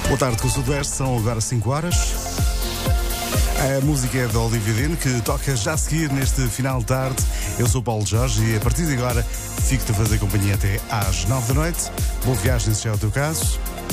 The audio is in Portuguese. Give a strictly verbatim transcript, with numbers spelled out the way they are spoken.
Boa tarde com o Sudoeste, são agora cinco horas. A música é da Olivia Dean, que toca já a seguir neste final de tarde. Eu sou o Paulo Jorge e a partir de agora fico-te a fazer companhia até às nove da noite. Boa viagem, se já é o teu caso.